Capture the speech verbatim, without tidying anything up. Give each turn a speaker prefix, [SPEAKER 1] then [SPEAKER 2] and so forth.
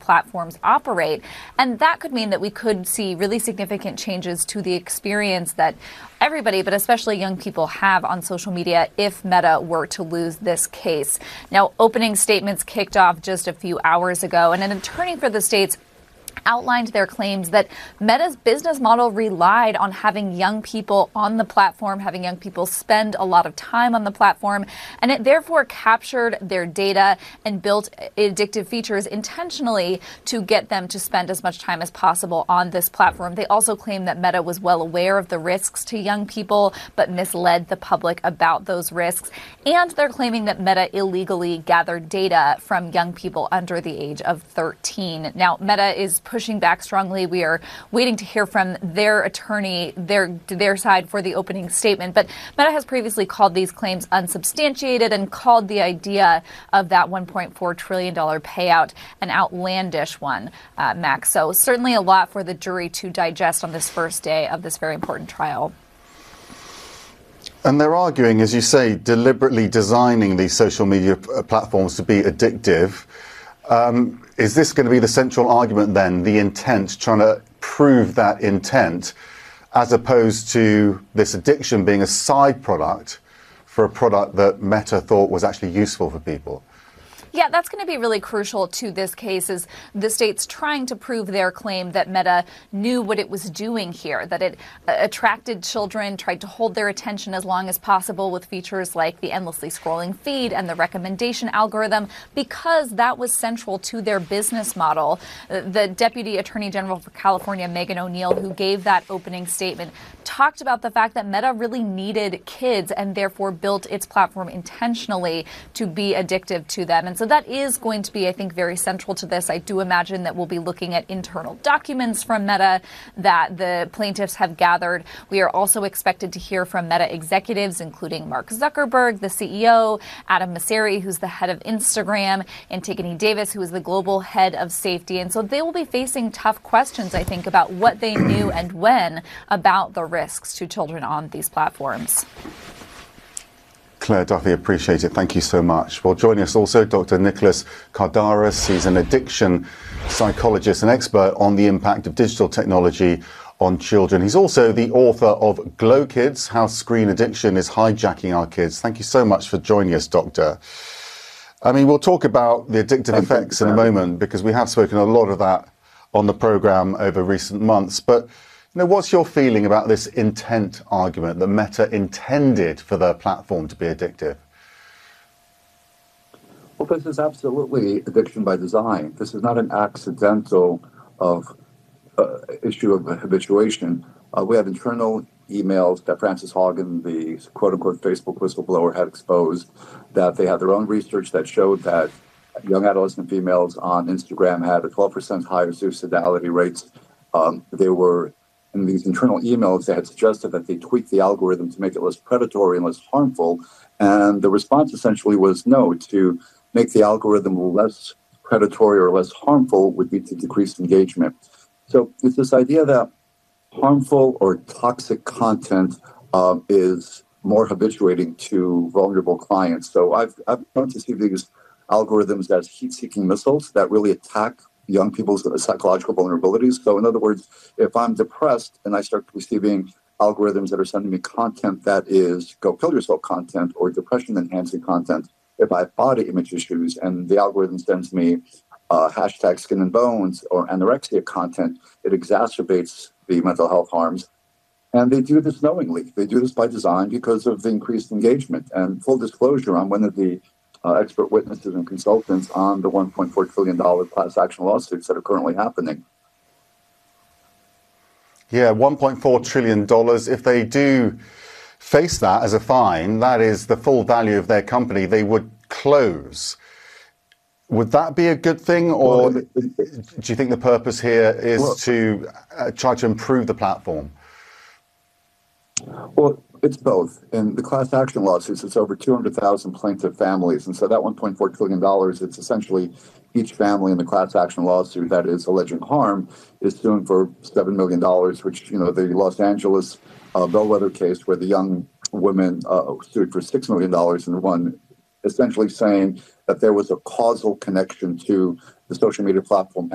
[SPEAKER 1] platforms operate. And that could mean that we could see really significant changes to the experience that everybody, but especially young people, have on social media if Meta were to lose this case. Now, opening statements kicked off just a few hours ago, and an attorney for the states outlined their claims that Meta's business model relied on having young people on the platform, having young people spend a lot of time on the platform, and it therefore captured their data and built addictive features intentionally to get them to spend as much time as possible on this platform. They also claim that Meta was well aware of the risks to young people, but misled the public about those risks. And they're claiming that Meta illegally gathered data from young people under the age of thirteen. Now, Meta is pushing back strongly. We are waiting to hear from their attorney, their their side, for the opening statement. But Meta has previously called these claims unsubstantiated and called the idea of that one point four trillion dollars payout an outlandish one, uh, Max. So certainly a lot for the jury to digest on this first day of this very important trial.
[SPEAKER 2] And they're arguing, as you say, deliberately designing these social media platforms to be addictive. Um, is this going to be the central argument then, the intent, trying to prove that intent, as opposed to this addiction being a side product for a product that Meta thought was actually useful for people?
[SPEAKER 1] Yeah, that's going to be really crucial to this case, is the states trying to prove their claim that Meta knew what it was doing here, that it uh, attracted children, tried to hold their attention as long as possible with features like the endlessly scrolling feed and the recommendation algorithm, because that was central to their business model. Uh, the Deputy Attorney General for California, Megan O'Neill, who gave that opening statement, talked about the fact that Meta really needed kids and therefore built its platform intentionally to be addictive to them. And so that is going to be, I think, very central to this. I do imagine that we'll be looking at internal documents from Meta that the plaintiffs have gathered. We are also expected to hear from Meta executives, including Mark Zuckerberg, the C E O, Adam Mosseri, who's the head of Instagram, Antigone Davis, who is the global head of safety. And so they will be facing tough questions, I think, about what they knew and when about the risks to children on these platforms.
[SPEAKER 2] Claire Duffy, appreciate it. Thank you so much. Well, joining us also, Doctor Nicholas Kardaras. He's an addiction psychologist and expert on the impact of digital technology on children. He's also the author of Glow Kids, How Screen Addiction is Hijacking Our Kids. Thank you so much for joining us, Doctor. I mean, we'll talk about the addictive Thank effects in a moment, because we have spoken a lot of that on the programme over recent months. But Now, what's your feeling about this intent argument that Meta intended for their platform to be addictive?
[SPEAKER 3] Well, this is absolutely addiction by design. This is not an accidental of uh, issue of habituation. Uh, we have internal emails that Frances Haugen, the quote-unquote Facebook whistleblower, had exposed, that they had their own research that showed that young adolescent females on Instagram had a twelve percent higher suicidality rates. Um, they were, in these internal emails, they had suggested that they tweak the algorithm to make it less predatory and less harmful. And the response essentially was no. To make the algorithm less predatory or less harmful would be to decrease engagement. So it's this idea that harmful or toxic content um, is more habituating to vulnerable clients. So I've, I've come to see these algorithms as heat-seeking missiles that really attack young people's psychological vulnerabilities. So in other words, if I'm depressed and I start receiving algorithms that are sending me content that is go kill yourself content or depression enhancing content, if I have body image issues and the algorithm sends me uh, hashtag skin and bones or anorexia content, it exacerbates the mental health harms. And they do this knowingly. They do this by design because of the increased engagement. And full disclosure, I'm one of the uh, expert witnesses and consultants on the one point four trillion dollars class action lawsuits that are currently happening.
[SPEAKER 2] Yeah, one point four trillion dollars. If they do face that as a fine, that is the full value of their company, they would close. Would that be a good thing, or well, it, it, do you think the purpose here is well, to uh, try to improve the platform?
[SPEAKER 3] Well, it's both. In the class action lawsuits, it's over two hundred thousand plaintiff families. And so that one point four trillion dollars, it's essentially each family in the class action lawsuit that is alleging harm is suing for seven million dollars, which, you know, the Los Angeles uh, Bellwether case where the young women uh, sued for six million dollars in one, essentially saying that there was a causal connection to the social media platform